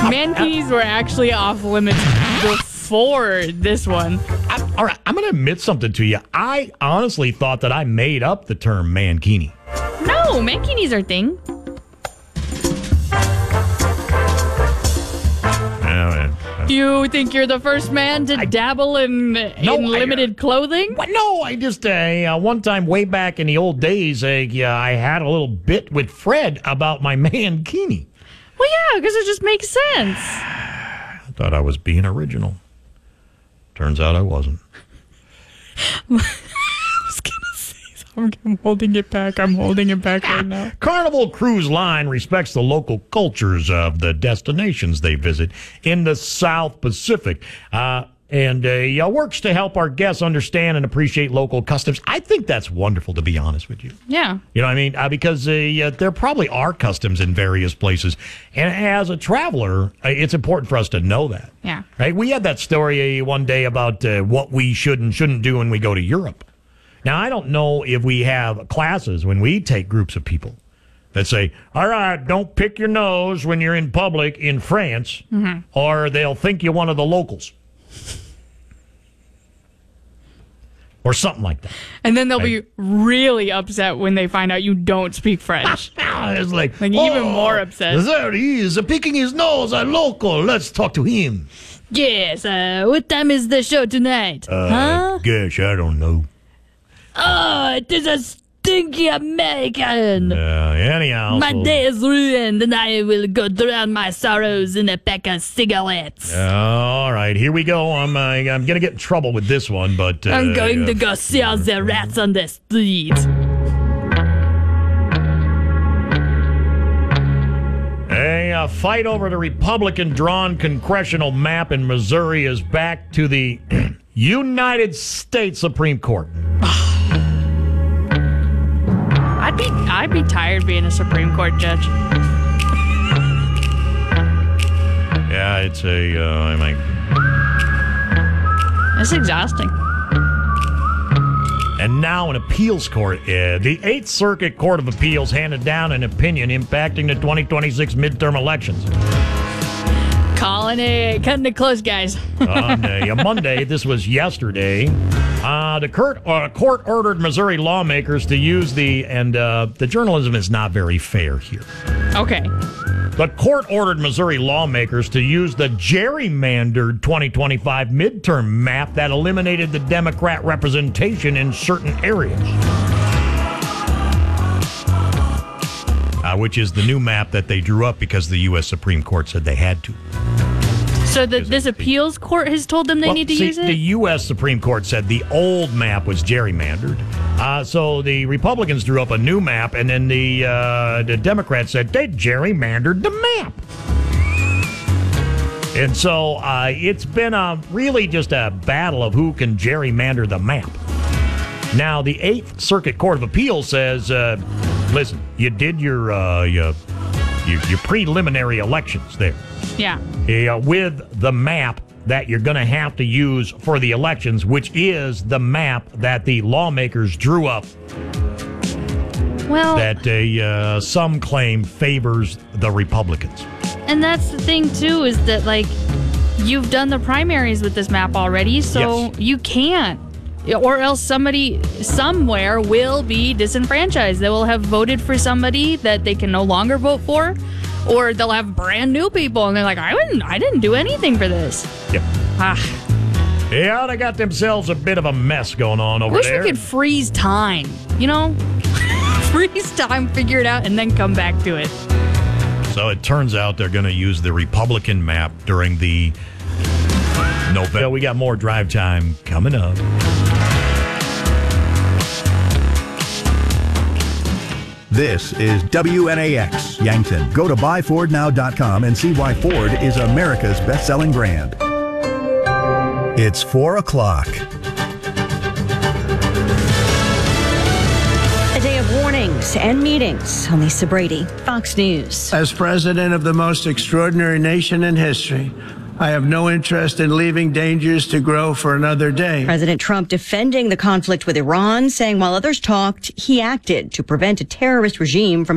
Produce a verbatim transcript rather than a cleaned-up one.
Mankinis were actually off limits before this one. I, all right, I'm going to admit something to you. I honestly thought that I made up the term mankini. No, mankinis are a thing. You think you're the first man to I, dabble in, no, in limited I, uh, clothing? What? No, I just, uh, uh, one time way back in the old days, uh, yeah, I had a little bit with Fred about my mankini. Well, yeah, because it just makes sense. I thought I was being original. Turns out I wasn't. I was going to say something. I'm holding it back. I'm holding it back right now. Carnival Cruise Line respects the local cultures of the destinations they visit in the South Pacific. Uh, and uh, works to help our guests understand and appreciate local customs. I think that's wonderful, to be honest with you. Yeah. You know what I mean? Uh, because uh, there probably are customs in various places. And as a traveler, uh, it's important for us to know that. Yeah. Right? We had that story uh, one day about uh, what we should and shouldn't do when we go to Europe. Now, I don't know if we have classes when we take groups of people that say, all right, don't pick your nose when you're in public in France, mm-hmm. or they'll think you're one of the locals. Or something like that. And then they'll right? be really upset when they find out you don't speak French. It's like, like oh, even more upset. There he is, picking his nose, a local. Let's talk to him. Yes, uh, what time is the show tonight? Uh, huh? Gosh, I don't know. Oh, it is a stinky American. Uh, anyhow. My so, day is ruined, and I will go drown my sorrows in a pack of cigarettes. Uh, all right, here we go. I'm uh, I'm going to get in trouble with this one, but... Uh, I'm going uh, to go see all the rats on the street. A uh, fight over the Republican-drawn congressional map in Missouri is back to the United States Supreme Court. I'd be I'd be tired being a Supreme Court judge. Yeah, it's a uh, I mean, it's exhausting. And now an appeals court. Uh, the Eighth Circuit Court of Appeals handed down an opinion impacting the twenty twenty-six midterm elections. Calling it, cutting it close, guys. On a, a Monday, this was yesterday, uh, the court, uh, court ordered Missouri lawmakers to use the, and uh, the journalism is not very fair here. Okay. The court ordered Missouri lawmakers to use the gerrymandered twenty twenty-five midterm map that eliminated the Democrat representation in certain areas. Uh, which is the new map that they drew up because the U S Supreme Court said they had to. So the, this appeals court has told them they well, need to see, use it? The U S Supreme Court said the old map was gerrymandered. Uh, so the Republicans drew up a new map, and then the, uh, the Democrats said they gerrymandered the map. And so uh, it's been a, really just a battle of who can gerrymander the map. Now, the Eighth Circuit Court of Appeals says, uh, listen, you did your, uh, your, your, your preliminary elections there. Yeah. Uh, with the map that you're going to have to use for the elections, which is the map that the lawmakers drew up. Well, that uh, uh, some claim favors the Republicans. And that's the thing, too, is that, like, you've done the primaries with this map already, so yes. you can't. Or else somebody somewhere will be disenfranchised. They will have voted for somebody that they can no longer vote for, or they'll have brand new people, and they're like, I didn't, I didn't do anything for this. Yep. Ah. Yeah, they got themselves a bit of a mess going on over Wish there. Wish we could freeze time, you know? Freeze time, figure it out, and then come back to it. So it turns out they're going to use the Republican map during the November. We got more drive time coming up. This is W N A X, Yankton. Go to buy ford now dot com and see why Ford is America's best-selling brand. It's four o'clock. A day of warnings and meetings. I'm Lisa Brady, Fox News. As president of the most extraordinary nation in history, I have no interest in leaving dangers to grow for another day. President Trump defending the conflict with Iran, saying while others talked, he acted to prevent a terrorist regime from